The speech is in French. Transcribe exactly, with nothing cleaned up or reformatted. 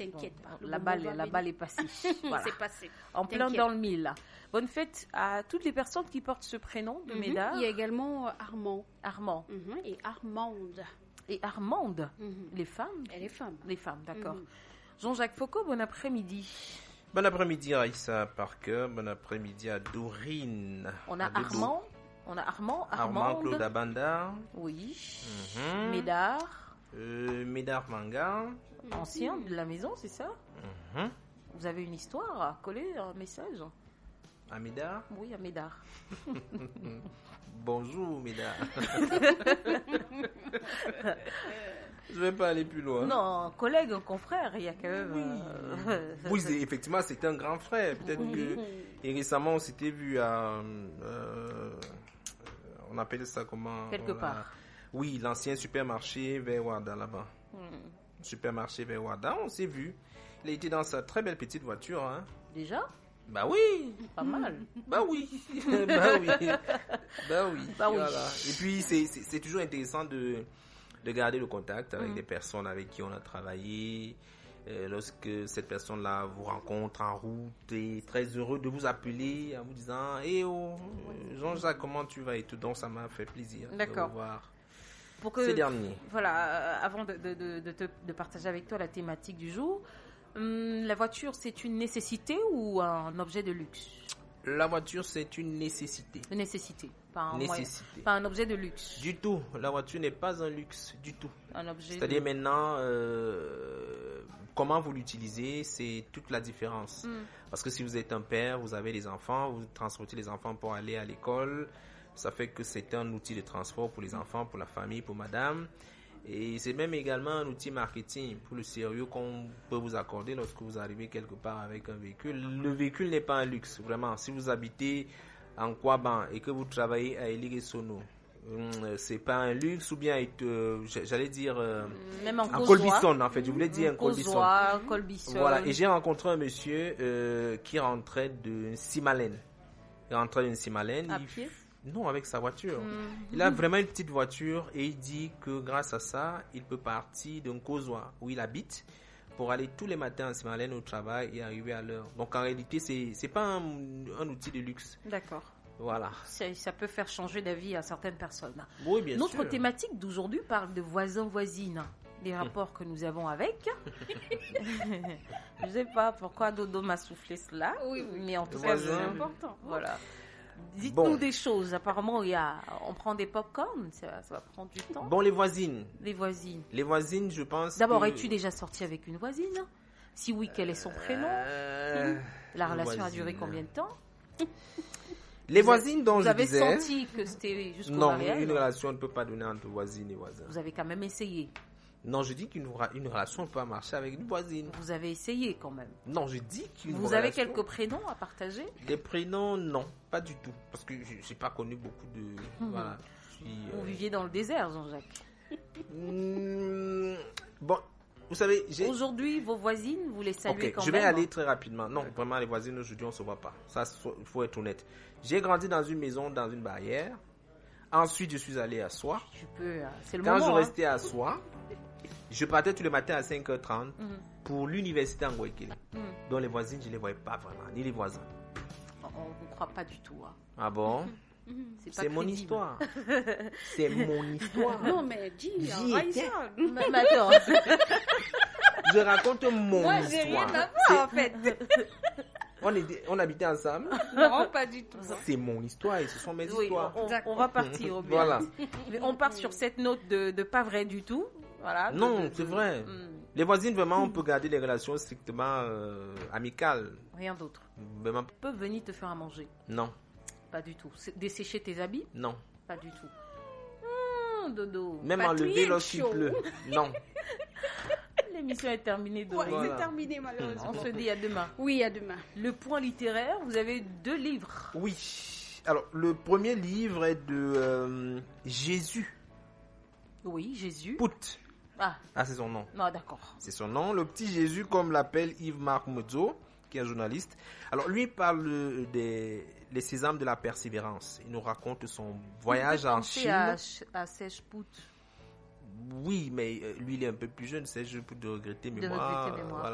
t'inquiète pas. La balle, la balle est passée. Voilà. C'est passé. En plein T'inquiète. dans le mille. Là. Bonne fête à toutes les personnes qui portent ce prénom de Mhm. Médard. Il y a également euh, Armand Armand Mhm. et Armande. et Armande. Mhm. Les femmes Elle est femme. Les femmes, d'accord. Mhm. Jean-Jacques Foucault, bon après-midi. Bon après-midi à Aïssa Parker, bon après-midi à Dorine. On a À Dodo. Armand, on a Armand, Armand Armande. Claude Abanda. Oui. Mhm. Médard, Euh, Médard Manga. ancien de la maison, c'est ça? Mhm. Vous avez une histoire à coller, un message? À Médard. Oui, à Médard. Bonjour Médard. Je vais pas aller plus loin. Non, un collègue, un confrère, il y a quand même... euh, Oui, c'est- effectivement, c'est un grand frère. Peut-être que. Et récemment, on s'était vu à. euh, on appelle ça comment? Quelque on l'a- part. Oui, l'ancien supermarché vers Ouada là-bas. Hmm. Supermarché vers Ouada, on s'est vu. Il a été dans sa très belle petite voiture. Hein. Déjà? Bah oui, Pas mal. bah oui, bah oui, bah oui. Bah oui. Voilà. Et puis, c'est- c'est c'est toujours intéressant de, de garder le contact avec Mm. des personnes avec qui on a travaillé. Euh, lorsque cette personne-là vous rencontre en route et très heureux de vous appeler en vous disant « Eh oh, euh, Jean-Jacques, comment tu vas ?» et tout. Donc, ça m'a fait plaisir D'accord. de vous voir Pour que, ces derniers. Voilà, euh, avant de, de, de, de, te- de partager avec toi la thématique du jour, hum, la voiture, c'est une nécessité ou un objet de luxe? La voiture, c'est une nécessité. Une nécessité, pas un, moyen- Nécessité. pas un objet de luxe. Du tout. La voiture n'est pas un luxe du tout. Un objet C'est-à-dire de... maintenant, euh, comment vous l'utilisez, c'est toute la différence. Hmm. Parce que si vous êtes un père, vous avez des enfants, vous transportez les enfants pour aller à l'école, ça fait que c'est un outil de transport pour les enfants, pour la famille, pour madame. Et c'est même également un outil marketing pour le sérieux qu'on peut vous accorder lorsque vous arrivez quelque part avec un véhicule. Le véhicule n'est pas un luxe, vraiment. Si vous habitez en Kouaban et que vous travaillez à Eligesono, hum, c'est pas un luxe, ou bien euh, j'allais dire euh, Même en en Causois. Colbisson, en fait. Je voulais dire en Colbisson. Causois, Colbisson. Voilà, et j'ai rencontré un monsieur euh, qui rentrait de Simalène. Il rentrait d'une Simalène. À il- pied? Non, avec sa voiture. Mm. Il a vraiment une petite voiture et il dit que grâce à ça, il peut partir d'un Causois où il habite pour aller tous les matins en Simalène au travail et arriver à l'heure. Donc en réalité, c'est c'est pas un, un outil de luxe. D'accord. Voilà. Ça, ça peut faire changer d'avis à certaines personnes. Oui, bien Notre sûr. thématique d'aujourd'hui parle de voisins-voisines, des rapports que nous avons avec. Je sais pas pourquoi Dodo m'a soufflé cela, Oui, oui. mais en tout Le cas, voisin. je- Important. voilà. Dites-nous Bon. des choses. Apparemment, il y a, on prend des pop-corn, ça, ça va prendre du temps. Bon, les voisines. Les voisines. Les voisines, je pense. D'abord, que- es-tu déjà sorti avec une voisine? Si oui, quel est son prénom? Euh, La les relation a voisines. duré combien de temps? Les Vous voisines dont Vous je avez disais. senti que c'était jusqu'au Non, mariage? une relation ne peut pas donner entre voisines et voisins. Vous avez quand même essayé. Non, je dis qu'une ra- une relation peut marcher avec une voisine. Vous avez essayé quand même. Non, je dis qu'une Vous relation... avez quelques prénoms à partager? Des prénoms, non, pas du tout. Parce que je n'ai pas connu beaucoup de... Voilà. je suis, euh, Vous viviez dans le désert, Jean-Jacques. hmm, Bon, vous savez, j'ai... Aujourd'hui, vos voisines, vous les saluez Ok, quand je même? vais aller très rapidement. Non, vraiment, les voisines aujourd'hui, on ne se voit pas. Ça, il faut être honnête. J'ai grandi dans une maison, dans une barrière. Ensuite, je suis allé à Soie. Tu peux, euh, c'est le Quand moment. je hein. restais à Soie, je partais tous les matins à cinq heures trente Mhm. pour l'université en Guayaquil. Mhm. Donc les voisines, je ne les voyais pas vraiment, ni les voisins. On ne croit pas du tout. hein. Ah bon? C'est pas C'est mon crédible. histoire. C'est mon histoire. Non, mais dis, J'y Raïssa. étais. Mais, mais attends, Je raconte mon Moi, j'ai histoire. rien à voir, en fait. On, était- on habitait ensemble. Non, pas du tout. C'est mon histoire et ce sont mes oui, histoires. on, D'accord. on va partir. Robert. Voilà. Mais on part sur cette note de, de pas vrai du tout. Voilà. de- Non, de- c'est de- vrai. Hmm, Les voisines, vraiment, on peut garder les relations strictement euh, amicales. rien d'autre. Vraiment, Ils peuvent venir te faire à manger. non, Pas du tout. C'est- Dessécher tes habits. non. Pas du tout. Hmm, dodo. Même Patrick enlever lorsqu'il chaud. pleut. Non. L'émission est terminée, dodo. Ouais, Voilà. c'est terminé, malheureusement. On se dit à demain. Oui, à demain. Le point littéraire, vous avez deux livres. Oui. Alors, le premier livre est de euh, Jésus Oui, Jésus. Pout. Ah, Ah, c'est son nom. non, d'accord. C'est son nom. Le petit Jésus, comme l'appelle Yves-Marc Mezzo, qui est un journaliste. Alors, lui parle euh, des les sésames de la persévérance. Il nous raconte son voyage en Pensez Chine. à, Ch- à Sèche Pout. Oui, mais euh, lui, il est un peu plus jeune, c'est juste pour de regretter De mémoire. regretter mémoire. Voilà.